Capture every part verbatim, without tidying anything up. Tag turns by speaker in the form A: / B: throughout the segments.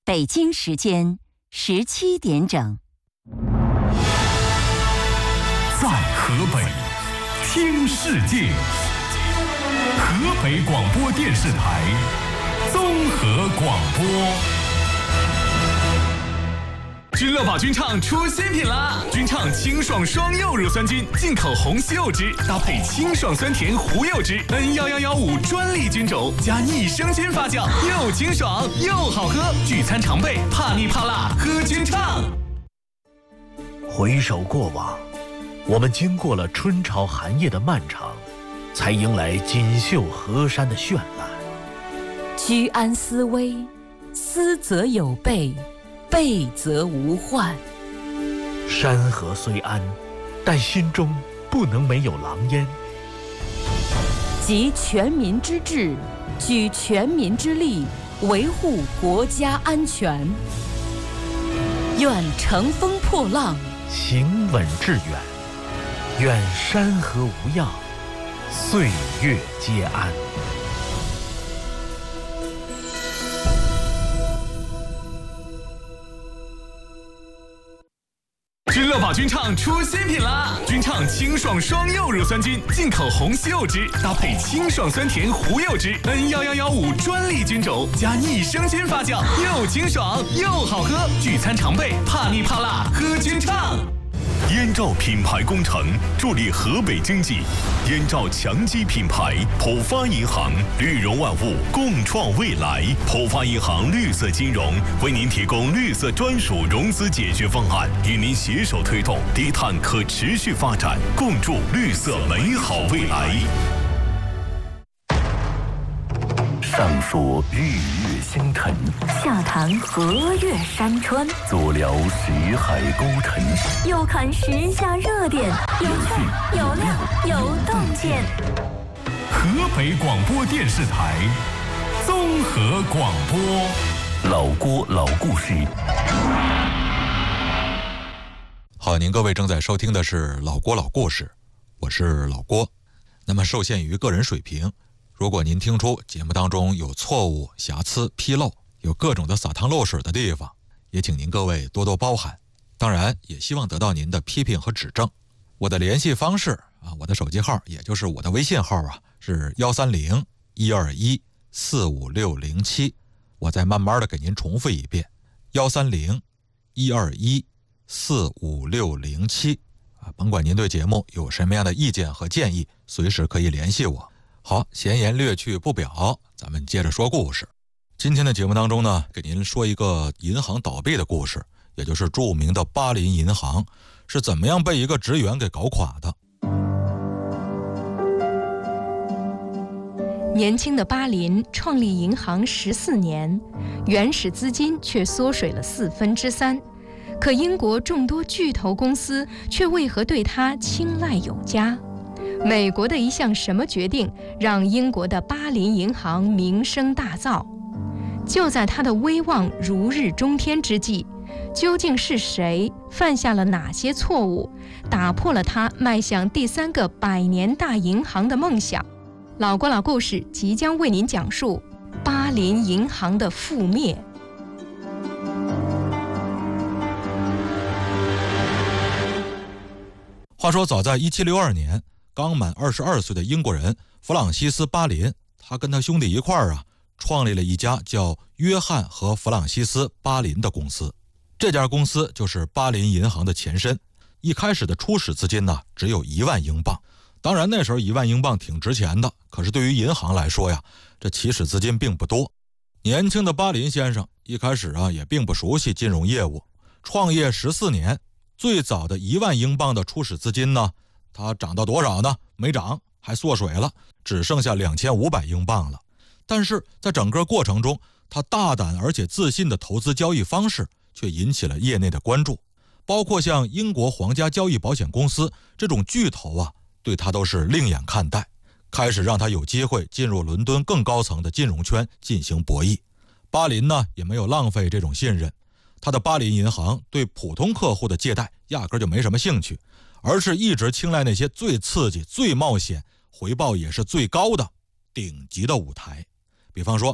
A: 北京时间十七点整。
B: 在河北听世界，河北广播电视台综合广播。君乐宝君畅出新品啦！君畅清爽双柚乳酸菌，进口红西柚汁，搭配清爽酸甜胡柚汁 N 一一一五专利菌种，加益生菌发酵，又清爽又好喝。聚餐常备，怕腻怕辣，喝君畅。
C: 回首过往，我们经过了春潮寒夜的漫长，才迎来锦绣河山的绚烂。
D: 居安思危，思则有备，备则无患。
C: 山河虽安，但心中不能没有狼烟。
D: 集全民之智，举全民之力，维护国家安全。愿乘风破浪，
C: 行稳致远。愿山河无恙，岁月皆安。
B: 君乐宝君畅出新品啦！君畅清爽双柚乳酸菌，进口红西柚汁，搭配清爽酸甜胡柚汁 N 一一一五专利菌种，加益生菌发酵，又清爽又好喝。聚餐常备，怕腻怕辣，喝君畅。燕赵品牌工程助力河北经济，燕赵强基品牌，浦发银行，绿融万物，共创未来。浦发银行绿色金融为您提供绿色专属融资解决方案，与您携手推动低碳可持续发展，共筑绿色美好未来。
E: 上说日月星辰，
F: 下谈河岳山川，
E: 左聊识海沟沉，
F: 右看时下热点，有趣有料有洞见。
B: 河北广播电视台综合广播，
E: 老郭老故事。
G: 好，您各位正在收听的是老郭老故事，我是老郭。那么受限于个人水平，如果您听出节目当中有错误、瑕疵、纰漏，有各种的撒汤漏水的地方，也请您各位多多包涵。当然，也希望得到您的批评和指正。我的联系方式啊，我的手机号，也就是我的微信号啊，是幺三零一二一四五六零七。我再慢慢的给您重复一遍，幺三零一二一四五六零七啊。甭管您对节目有什么样的意见和建议，随时可以联系我。好，闲言略去不表，咱们接着说故事。今天的节目当中呢，给您说一个银行倒闭的故事，也就是著名的巴林银行是怎么样被一个职员给搞垮的。
H: 年轻的巴林创立银行十四年，原始资金却缩水了四分之三，可英国众多巨头公司却为何对他青睐有加？美国的一项什么决定让英国的巴林银行名声大噪？就在他的威望如日中天之际，究竟是谁犯下了哪些错误，打破了他迈向第三个百年大银行的梦想？老郭老故事即将为您讲述巴林银行的覆灭。
G: 话说早在一七六二年，刚满二十二岁的英国人弗朗西斯·巴林，他跟他兄弟一块儿啊，创立了一家叫约翰和弗朗西斯·巴林的公司。这家公司就是巴林银行的前身。一开始的初始资金呢，只有一万英镑。当然那时候一万英镑挺值钱的，可是对于银行来说呀，这起始资金并不多。年轻的巴林先生一开始啊，也并不熟悉金融业务。创业十四年，最早的一万英镑的初始资金呢，它涨到多少呢？没涨，还缩水了，只剩下两千五百英镑了。但是在整个过程中，他大胆而且自信的投资交易方式却引起了业内的关注，包括像英国皇家交易保险公司这种巨头啊，对他都是另眼看待，开始让他有机会进入伦敦更高层的金融圈进行博弈。巴林呢，也没有浪费这种信任，他的巴林银行对普通客户的借贷压根就没什么兴趣，而是一直青睐那些最刺激、最冒险、回报也是最高的顶级的舞台。比方说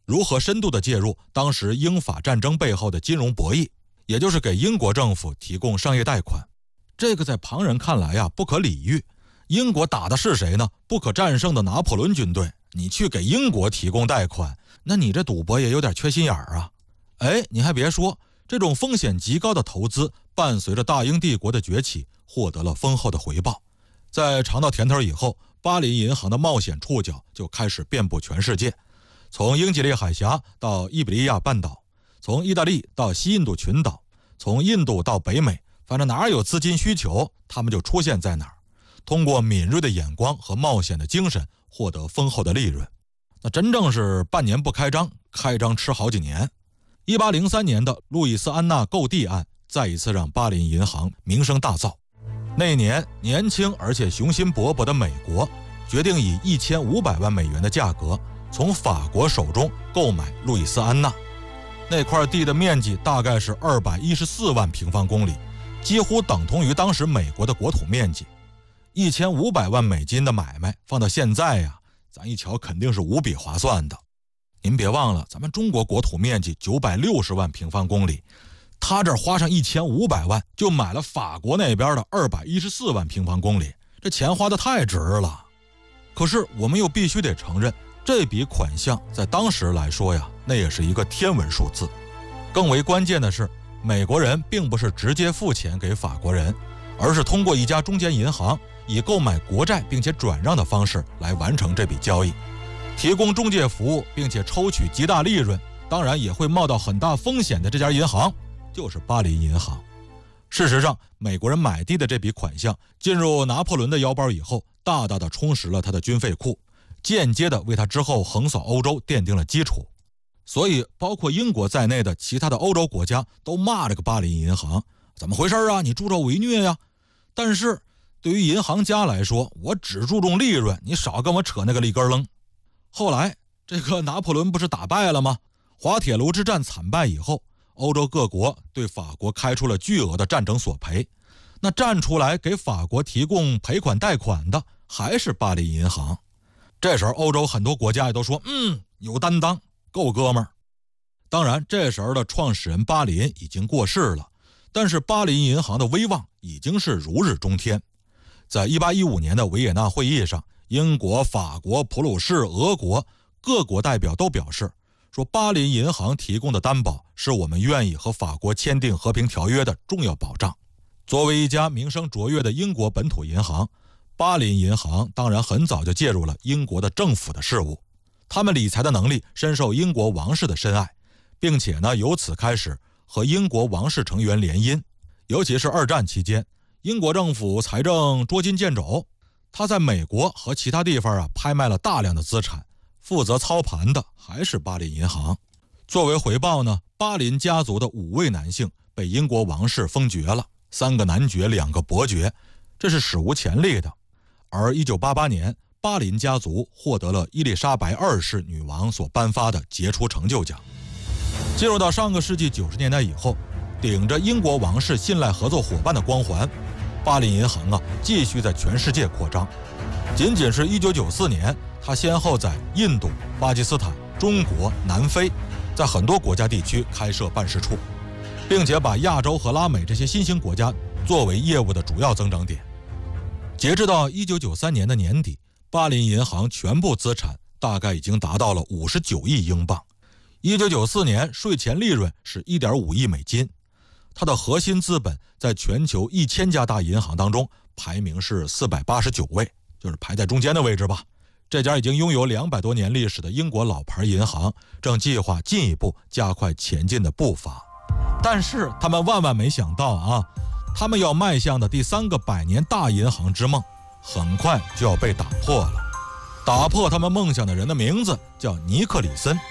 G: 如何深度地介入当时英法战争背后的金融博弈，也就是给英国政府提供商业贷款。这个在旁人看来呀不可理喻，英国打的是谁呢？不可战胜的拿破仑军队，你去给英国提供贷款，那你这赌博也有点缺心眼儿啊。哎，你还别说，这种风险极高的投资伴随着大英帝国的崛起获得了丰厚的回报。在尝到甜头以后，巴林银行的冒险触角就开始遍布全世界，从英吉利海峡到伊比利亚半岛，从意大利到西印度群岛，从印度到北美，反正哪有资金需求他们就出现在哪儿，通过敏锐的眼光和冒险的精神获得丰厚的利润。那真正是半年不开张，开张吃好几年。一八零三年的路易斯安那购地案再一次让巴林银行名声大噪。那年年轻而且雄心勃勃的美国决定以一千五百万美元的价格从法国手中购买路易斯安那。那块地的面积大概是二百一十四万平方公里，几乎等同于当时美国的国土面积。一千五百万美金的买卖放到现在呀，咱一瞧肯定是无比划算的。您别忘了，咱们中国国土面积九百六十万平方公里，他这儿花上一千五百万就买了法国那边的二百一十四万平方公里，这钱花得太值了。可是我们又必须得承认，这笔款项在当时来说呀，那也是一个天文数字。更为关键的是，美国人并不是直接付钱给法国人，而是通过一家中间银行以购买国债并且转让的方式来完成这笔交易。提供中介服务并且抽取极大利润，当然也会冒到很大风险的这家银行就是巴林银行。事实上，美国人买地的这笔款项进入拿破仑的腰包以后，大大的充实了他的军费库，间接的为他之后横扫欧洲奠定了基础。所以包括英国在内的其他的欧洲国家都骂这个巴林银行，怎么回事啊，你助纣为虐呀。但是对于银行家来说，我只注重利润，你少跟我扯那个里根楞。后来这个拿破仑不是打败了吗？滑铁卢之战惨败以后，欧洲各国对法国开出了巨额的战争索赔，那站出来给法国提供赔款贷款的还是巴林银行。这时候欧洲很多国家也都说，嗯，有担当，够哥们儿。当然这时候的创始人巴林已经过世了，但是巴林银行的威望已经是如日中天。在一八一五年的维也纳会议上，英国、法国、普鲁士、俄国各国代表都表示说，巴林银行提供的担保是我们愿意和法国签订和平条约的重要保障。作为一家名声卓越的英国本土银行，巴林银行当然很早就介入了英国的政府的事务，他们理财的能力深受英国王室的深爱，并且呢由此开始和英国王室成员联姻。尤其是二战期间，英国政府财政捉襟见肘，他在美国和其他地方啊拍卖了大量的资产，负责操盘的还是巴林银行。作为回报呢，巴林家族的五位男性被英国王室封爵了，三个男爵，两个伯爵，这是史无前例的。而一九八八年，巴林家族获得了伊丽莎白二世女王所颁发的杰出成就奖。进入到上个世纪九十年代以后，顶着英国王室信赖合作伙伴的光环，巴林银行啊继续在全世界扩张。仅仅是一九九四年，它先后在印度、巴基斯坦、中国、南非，在很多国家地区开设办事处，并且把亚洲和拉美这些新兴国家作为业务的主要增长点。截至到一九九三年的年底，巴林银行全部资产大概已经达到了五十九亿英镑。一九九四年税前利润是 一点五亿美金，它的核心资本在全球一千家大银行当中排名是四百八十九位，就是排在中间的位置吧。这家已经拥有两百多年历史的英国老牌银行正计划进一步加快前进的步伐。但是他们万万没想到啊，他们要迈向的第三个百年大银行之梦很快就要被打破了。打破他们梦想的人的名字叫尼克里森。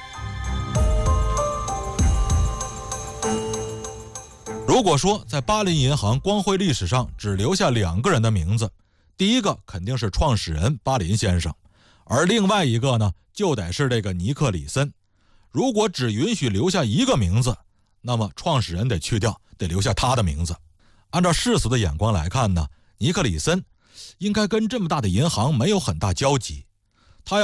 G: 如果说在巴林银行光辉历史上只留下两个人的名字，第一个肯定是创始人巴林先生，而另外一个呢就得是这个尼克里森。如果只允许留下一个名字，那么创始人得去掉，得留下他的名字。按照世俗的眼光来看呢，尼克里森应该跟这么大的银行没有很大交集，他呀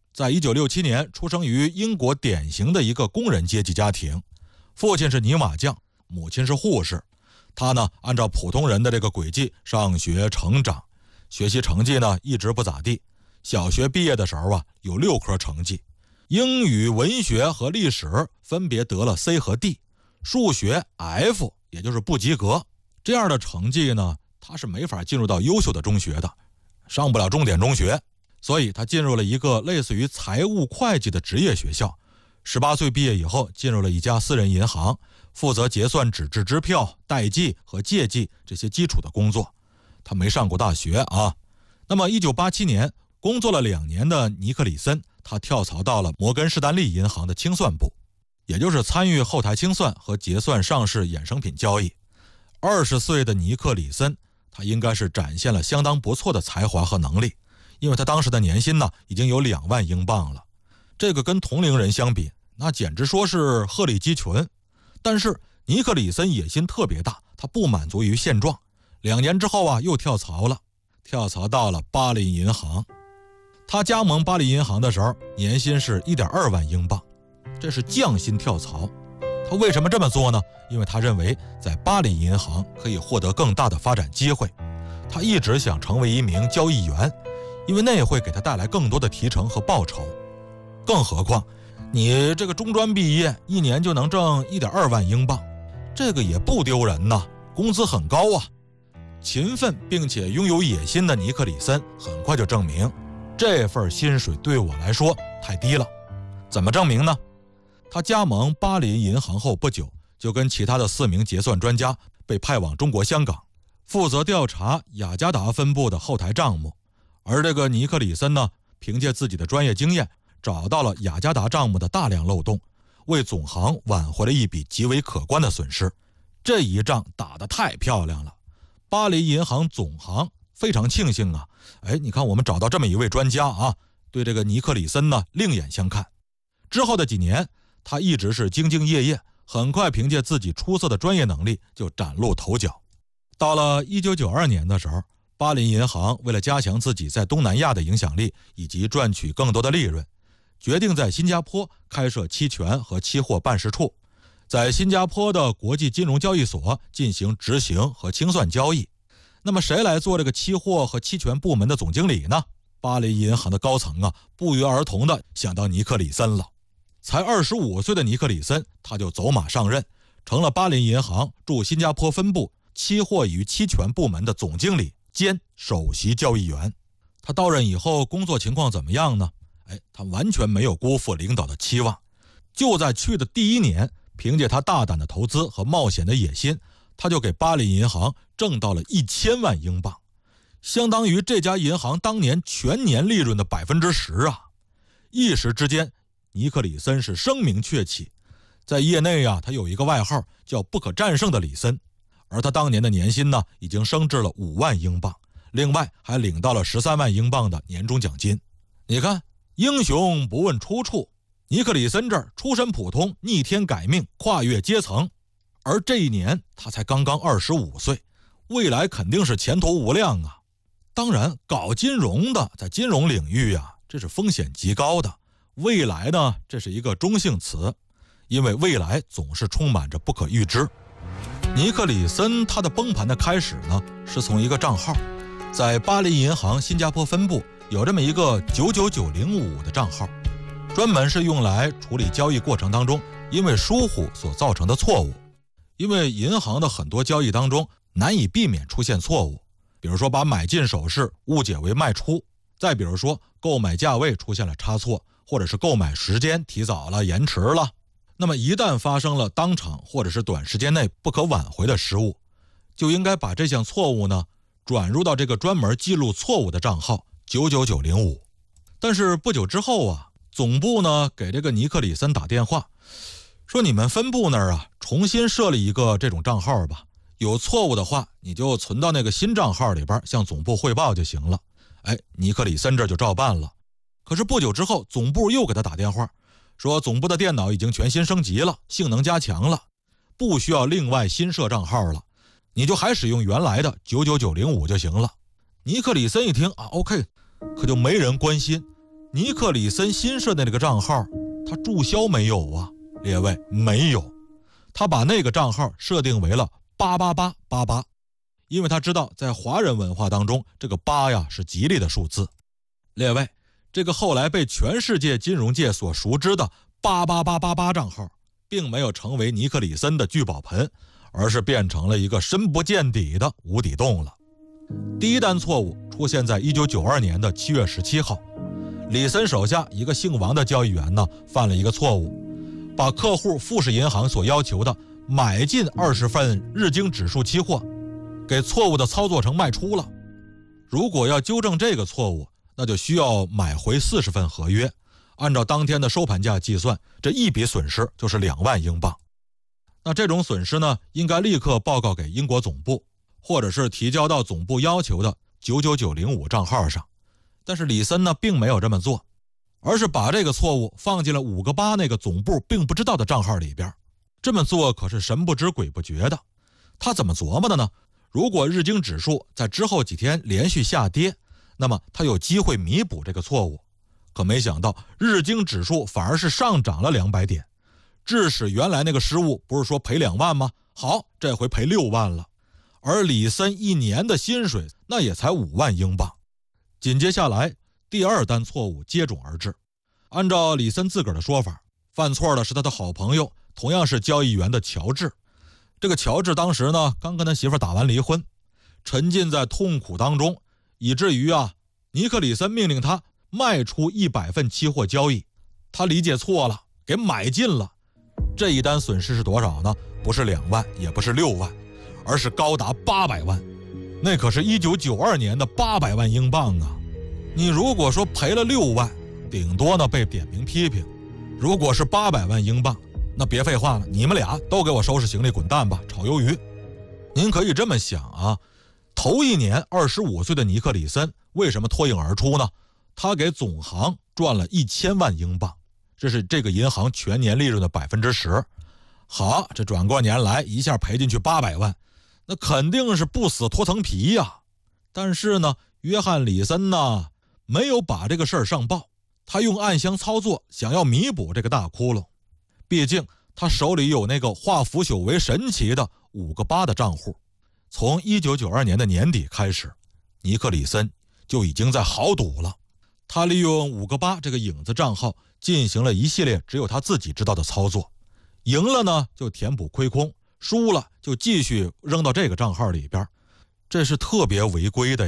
G: 在一九六七年出生于英国典型的一个工人阶级家庭，父亲是泥瓦匠，母亲是护士。他呢，按照普通人的这个轨迹上学成长，学习成绩呢一直不咋地。小学毕业的时候啊，有六科成绩，英语、文学和历史分别得了 C 和 D， 数学 F， 也就是不及格。这样的成绩呢，他是没法进入到优秀的中学的，上不了重点中学，所以他进入了一个类似于财务会计的职业学校。十八岁毕业以后，进入了一家私人银行，负责结算纸质支票、代记和借记这些基础的工作。他没上过大学啊。那么一九八七年工作了两年的尼克里森，他跳槽到了摩根士丹利银行的清算部，也就是参与后台清算和结算上市衍生品交易。二十岁的尼克里森，他应该是展现了相当不错的才华和能力，因为他当时的年薪呢已经有两万英镑了。这个跟同龄人相比，那简直说是鹤立鸡群。但是尼克里森野心特别大，他不满足于现状，两年之后啊又跳槽了，跳槽到了巴林银行。他加盟巴林银行的时候，年薪是 一点二万英镑，这是降薪跳槽。他为什么这么做呢？因为他认为在巴林银行可以获得更大的发展机会。他一直想成为一名交易员，因为那会给他带来更多的提成和报酬。更何况你这个中专毕业，一年就能挣 一点二万英镑，这个也不丢人呐，工资很高啊。勤奋并且拥有野心的尼克里森很快就证明，这份薪水对我来说太低了。怎么证明呢？他加盟巴林银行后不久，就跟其他的四名结算专家被派往中国香港，负责调查雅加达分部的后台账目。而这个尼克里森呢，凭借自己的专业经验，找到了雅加达账目的大量漏洞，为总行挽回了一笔极为可观的损失。这一仗打得太漂亮了，巴林银行总行非常庆幸啊！哎，你看我们找到这么一位专家啊，对这个尼克里森呢另眼相看。之后的几年，他一直是兢兢业业，很快凭借自己出色的专业能力就崭露头角。到了一九九二年的时候，巴林银行为了加强自己在东南亚的影响力以及赚取更多的利润，决定在新加坡开设期权和期货办事处，在新加坡的国际金融交易所进行执行和清算交易。那么谁来做这个期货和期权部门的总经理呢？巴林银行的高层啊，不约而同地想到尼克里森了。才二十五岁的尼克里森，他就走马上任，成了巴林银行驻新加坡分部期货与期权部门的总经理兼首席交易员。他到任以后工作情况怎么样呢？哎，他完全没有辜负领导的期望。就在去的第一年，凭借他大胆的投资和冒险的野心，他就给巴林银行挣到了一千万英镑，相当于这家银行当年全年利润的百分之十啊！一时之间，尼克里森是声名鹊起，在业内啊，他有一个外号叫不可战胜的里森。而他当年的年薪呢，已经升至了五万英镑，另外还领到了十三万英镑的年终奖金。你看，英雄不问出处，尼克里森这儿出身普通，逆天改命，跨越阶层。而这一年他才刚刚二十五岁，未来肯定是前途无量啊！当然，搞金融的在金融领域啊，这是风险极高的。未来呢，这是一个中性词，因为未来总是充满着不可预知。尼克里森他的崩盘的开始呢，是从一个账号，在巴林银行新加坡分部有这么一个九九九零五的账号，专门是用来处理交易过程当中因为疏忽所造成的错误。因为银行的很多交易当中难以避免出现错误，比如说把买进手势误解为卖出，再比如说购买价位出现了差错，或者是购买时间提早了、延迟了。那么一旦发生了当场或者是短时间内不可挽回的失误，就应该把这项错误呢转入到这个专门记录错误的账号九九九零五。但是不久之后啊，总部呢给这个尼克里森打电话，说你们分部那儿啊重新设立一个这种账号吧，有错误的话你就存到那个新账号里边向总部汇报就行了。哎，尼克里森这就照办了。可是不久之后，总部又给他打电话，说总部的电脑已经全新升级了，性能加强了，不需要另外新设账号了，你就还使用原来的九九九零五就行了。尼克里森一听啊 OK， 可就没人关心， 尼克里森新设的那个账号他注销没有啊？列位，没有。他把那个账号设定为了八八八八八，因为他知道在华人文化当中，这个八呀是吉利的数字。列位，这个后来被全世界金融界所熟知的八八八八八账号，并没有成为尼克里森的聚宝盆，而是变成了一个深不见底的无底洞了。第一单错误出现在一九九二年的七月十七号，里森手下一个姓王的交易员呢犯了一个错误，把客户富士银行所要求的买进二十份日经指数期货给错误的操作成卖出了。如果要纠正这个错误，那就需要买回四十份合约，按照当天的收盘价计算，这一笔损失就是两万英镑。那这种损失呢，应该立刻报告给英国总部，或者是提交到总部要求的九九九零五账号上。但是里森呢并没有这么做，而是把这个错误放进了五个八那个总部并不知道的账号里边。这么做可是神不知鬼不觉的。他怎么琢磨的呢？如果日经指数在之后几天连续下跌，那么他有机会弥补这个错误。可没想到日经指数反而是上涨了两百点，致使原来那个失误不是说赔两万吗？好，这回赔六万了。而里森一年的薪水那也才五万英镑。紧接下来第二单错误接踵而至。按照里森自个儿的说法，犯错的是他的好朋友，同样是交易员的乔治。这个乔治当时呢刚跟他媳妇打完离婚，沉浸在痛苦当中，以至于啊尼克里森命令他卖出一百份期货交易，他理解错了，给买进了。这一单损失是多少呢？不是两万，也不是六万，而是高达八百万。那可是一九九二年的八百万英镑啊！你如果说赔了六万，顶多呢被点名批评；如果是八百万英镑，那别废话了，你们俩都给我收拾行李滚蛋吧，炒鱿鱼。您可以这么想啊，头一年二十五岁的尼克里森为什么脱颖而出呢？他给总行赚了一千万英镑，这是这个银行全年利润的百分之十。好，这转过年来一下赔进去八百万，那肯定是不死脱层皮呀。但是呢，约翰里森呢没有把这个事儿上报，他用暗箱操作想要弥补这个大窟窿。毕竟他手里有那个化腐朽为神奇的五个八的账户。从一九九二年的年底开始，尼克里森就已经在豪赌了。他利用五个八这个影子账号进行了一系列只有他自己知道的操作，赢了呢就填补亏空，输了就继续扔到这个账号里边，这是特别违规的呀。